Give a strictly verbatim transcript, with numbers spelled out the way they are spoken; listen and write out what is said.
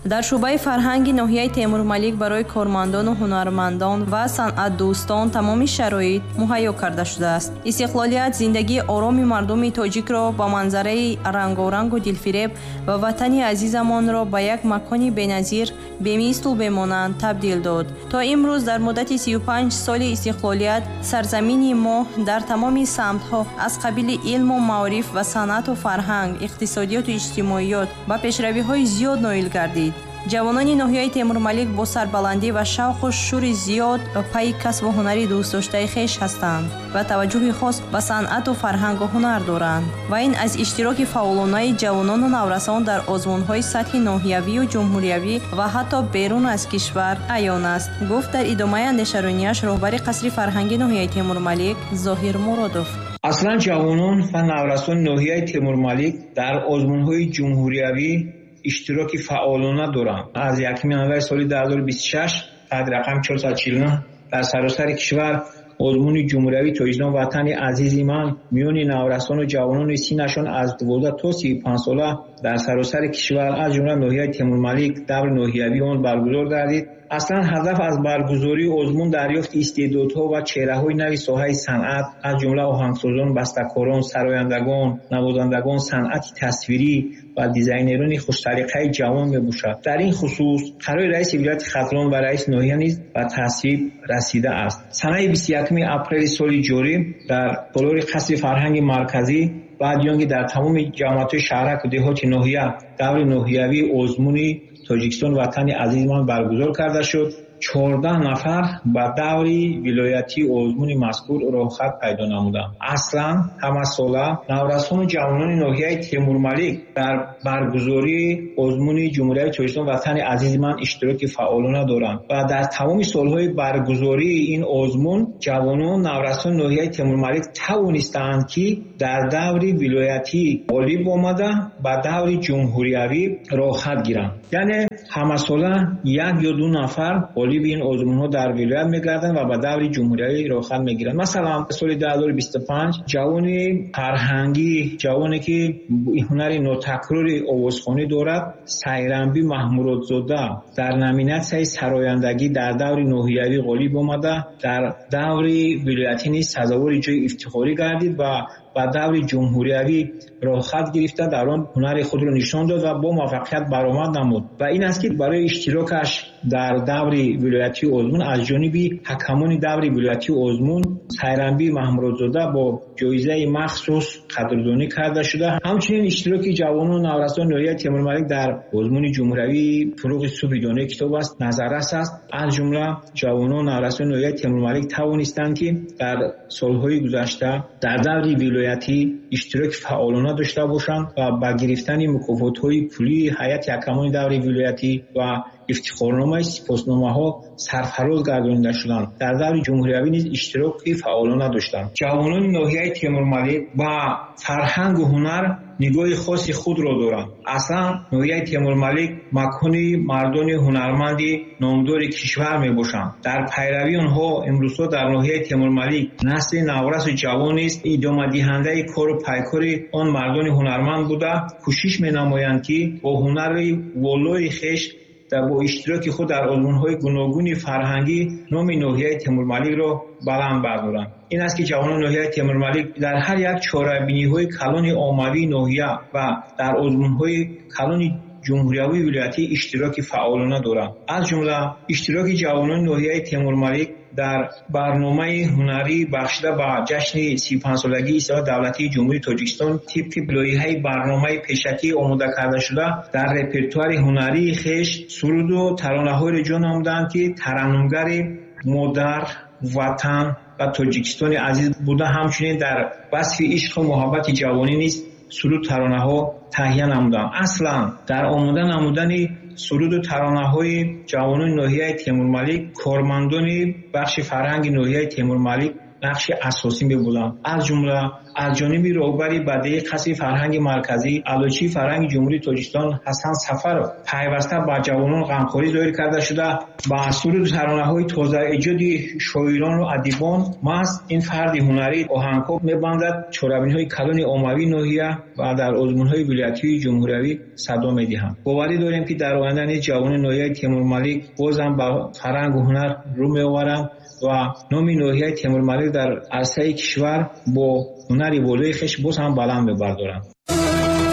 در شعبه فرهنگ ناحیه تیمورملک برای کارمندان و هنرمندان و صنعت دوستان تمام شرایط مهیا کرده شده است. استقلالیت زندگی آرام مردم تاجیک را با منظره رنگارنگ و دلفریب و وطن عزیزمان را به یک مکان بی‌نظیر بمیست و بمانند تبدیل داد. تا امروز در مدت سی و پنج سال استقلالیت سرزمین ما در تمام سمت‌ها از قبیل علم و معارف و صنعت و فرهنگ، اقتصادیات و اجتماعیات با پیشروی‌های زیاد نائل گردید. جوانان ناحیه تیمورملک با سربلندی و شوق و شور زیاد پای کسب و هنری دوست داشته خویش هستند و توجه خاص به صنعت و فرهنگ و هنر دارند و این از اشتراک فعالانه جوانان و نورسان در آزمون‌های سطح ناحیوی و جمهوریوی و حتی بیرون از کشور عیان است، گفت در ادامه اندیشه‌رانی‌اش رهبر قصر فرهنگی ناحیه تیمورملک ظاهر مرادوف. اصلا جوانان و نورسان ناحیه تیمورملک در آزمون‌های جمهوریوی اشتراک فعالانه دارند. از یکم ینوری سال دو هزار و بیست و شش تا رقم چهارصد و چهل و نه در سراسر کشور آزمون جمهوریوی تاجیکستان وطن عزیز من میون نورسان و جوانان سینشان از دوازده تا سی و پنج ساله در سراسر کشور از جمله ناحیه تیمورملک دور ناحیوی آن برگزار گردید. اصلا هدف از برگزاری آزمون دریافت استعدادها و چهره‌های نوی ساحه صنعت از جمله آهنگسازان، بسته‌کاران، سرایندگان، نوازندگان، صنعت تصویری و دیزاینران خوش‌طریقه جوان میباشد. در این خصوص قرار رئیس ولایت ختلان و رئیس ناحیه نیز به تصویب رسیده است. سنه بیست و یکم اپریل سال جاری در تالار قصر فرهنگ مرکزی بعد یانگی در تمام جامعات شهرک و دهات ناحیه دور ناحیوی آزمون تاجیکستان وطن عزیز من برگزار کرده شد. چهارده نفر به دوری ولایتی آزمون مذکور راه خط پیدا نمودند. اصلا همه ساله نورسان و جوانان ناحیه تیمورملک در برگزاری آزمون جمهوریت تاجیکستان وطن عزیز من اشتراک فعالانه دارند و در تمام سالهای برگزاری این آزمون جوانان نورسان ناحیه تیمورملک توانستند که در دوری ولایتی غالب آمده به دوری جمهوریوی راه خط گیرند. یعنی همه ساله یک یا دو نفر غالب این آزمون ها در ولایت میگردند و به دور جمهوریت راه خط میگیرند. مثلا سال دو هزار و بیست و پنج جوان فرهنگی، جوانی که هنر ناتکراری آوازخوانی دارد، سیرنبی محمودزاده در نامیناسیون سرایندگی در دور ناحیوی غالب آمده، در دور ولایتی نیز سزاوار جای افتخاری گردید و با دور جمهوریوی راه خط گرفته در آن هنر خود را نشان داد و با موفقیت برآمد نمود و این است که برای اشتراکش در دور ولایتی آزمون از جانب حکمان دور ولایتی آزمون سیرنبی محمودزاده با جایزه مخصوص قدردانی کرده شده. همچنین اشتراک جوانان و نورسان ناحیه تیمورملک در آزمون جمهوریوی فروغ صبحیدانه کتاب است نظررس است. از جمله جوانان و نورسان ناحیه تیمورملک توانستند که در سالهای گذشته در دور ولایتی اشتراک فعالانه داشته باشند و با گرفتن مکافات‌های پولی هیئت حکمان دور ولایتی و افتخارنامه سپاسنامه ها سرفراز گردانیده شدند. در دور جمهوریوی نیز اشتراک فعالانه داشتند. جوانان ناحیه تیمورملک با فرهنگ و هنر نگاه خاص خود را دارند. اصلا ناحیه تیمورملک مکانی مردان هنرمندی نامدار کشور می باشند. در پیروی آنها امروزها در ناحیه تیمورملک نسل نورس و جوان است ادامه دهنده کار و پیکار آن مردان هنرمند بوده کوشش می نمایند که با هنر والای خویش در با اشتراک خود در آزمون‌های گوناگون فرهنگی نام ناحیه تیمورملک را بلند بردارند. این است که جوانان ناحیه تیمورملک در هر یک چهاره‌بینی‌های کلان آموی ناحیه و در آزمون‌های کلان جمهوریوی ولایتی اشتراک فعالانه دارند. از جمله اشتراک جوانان ناحیه تیمورملک در برنامه هنری بخشیده به جشن سی و پنج سالگی ایستاد دولتی جمهوری تاجیکستان طبق لایحه برنامه پیشکی آماده کرده شده در رپرتوار هنری خویش سرود و ترانه‌های را جا نمودند که ترنمگر مادر وطن و تاجیکستان عزیز بوده. همچنین در وصف عشق و محبت جوانی نیز سرود ترانه ها تهیه نمودند. اصلا در آماده نمودن سرود و ترانه های جوانان ناحیه تیمورملک کارمندان بخش فرهنگ ناحیه تیمورملک نقش اساسی می‌بودند. از جمله از جانب رهبری بدی قصری فرهنگ مرکزی علوچی فرهنگ جمهوری تاجیکستان حسن سفر پیوسته با جوانان غمخوری ظاهر کرده شده با اصول ترانه‌های تازه ایجادی شاعران و ادیبان محض این فرد هنری آهنگ‌ها می‌بندد چوربین‌های کلان اموی ناحیه و در آزمون‌های ولایتی جمهوری صدا می‌دهند. باوری داریم که در آینده نیز جوانان ناحیه تیمورملک بازم با فرهنگ و هنر رو می‌آورند و نام ناحیه تیمورملک در عرصه کشور با هنری بالای خویش باز هم بلند می‌بردارند.